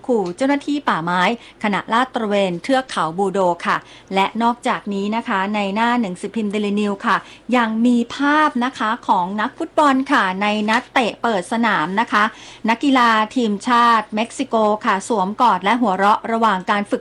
ขู่เจ้าหน้าที่ป่าไม้ขณะลาดตระเวนเทือกเขาบูโดค่ะและนอกจากนี้นะคะในหน้าหนังสือพิมพ์เดลินิวค่ะยังมีภาพนะคะของนักฟุตบอลค่ะในนัดเตะเปิดสนามนะคะนักกีฬาทีมชาติเม็กซิโกค่ะสวมกอดและหัวเราะระหว่างการฝึก